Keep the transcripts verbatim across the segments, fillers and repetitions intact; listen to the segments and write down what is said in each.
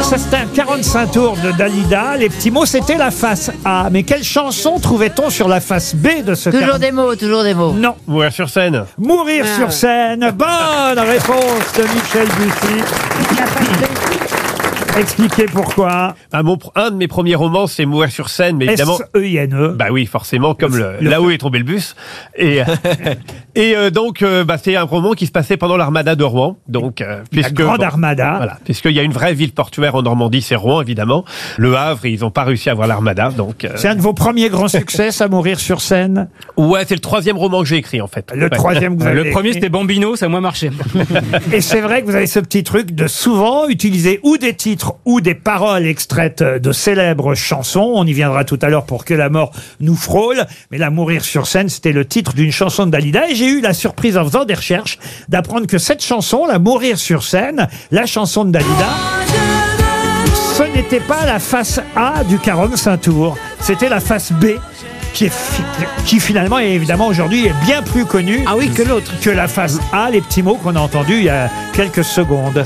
Ça, c'était un quarante-cinq tours de Dalida. Les petits mots, c'était la face A. Mais quelle chanson trouvait-on sur la face B de ce Toujours quarante... des mots, toujours des mots. Non. Mourir sur scène. Mourir Ah. sur scène. Bonne réponse de Michel Bussy. Expliquez pourquoi. Ah, mon, un de mes premiers romans, c'est Mourir sur scène, mais évidemment. S E I N E. Bah oui, forcément, comme le, Le- là où est tombé le bus. Et, et euh, donc, euh, bah, c'est un roman qui se passait pendant l'Armada de Rouen. Donc, euh, La puisque, grande bon, armada. Voilà, puisqu'il y a une vraie ville portuaire en Normandie, c'est Rouen, évidemment. Le Havre, ils n'ont pas réussi à avoir l'Armada. Donc, euh, C'est un de vos premiers grands succès, ça, Mourir sur scène. ouais, c'est le troisième roman que j'ai écrit, en fait. Le Ouais. troisième que vous avez Le premier, écrit. c'était Bambino, ça a moins marché. Et c'est vrai que vous avez ce petit truc de souvent utiliser ou des titres ou des paroles extraites de célèbres chansons. On y viendra tout à l'heure pour que la mort nous frôle. Mais là, Mourir sur scène, c'était le titre d'une chanson de Dalida. Et j'ai eu la surprise en faisant des recherches d'apprendre que cette chanson, la Mourir sur scène, la chanson de Dalida, ce n'était pas la face A du quarante-cinq tours. C'était la face B. Qui, est fi- qui finalement est évidemment aujourd'hui est bien plus connue Ah oui, que l'autre. que la face A, les petits mots qu'on a entendus il y a quelques secondes.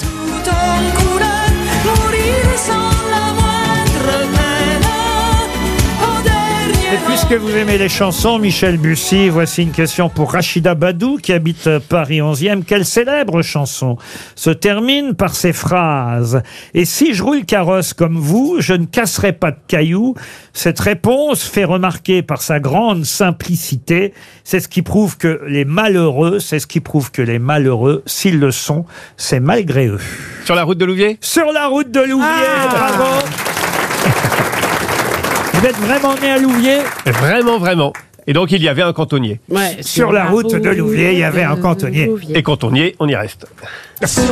Et puisque vous aimez les chansons, Michel Bussy, voici une question pour Rachida Badou qui habite Paris onzième. Quelle célèbre chanson se termine par ces phrases: et si je roule carrosse comme vous, je ne casserai pas de cailloux. Cette réponse fait remarquer par sa grande simplicité. C'est ce qui prouve que les malheureux, c'est ce qui prouve que les malheureux, s'ils le sont, c'est malgré eux. Sur la route de Louviers? Sur la route de Louviers, bravo. Vous êtes vraiment né à Louviers? Vraiment, vraiment. Et donc, il y avait un cantonnier. Ouais, Sur la route de Louviers, il y avait un cantonnier. Et cantonnier, on y reste.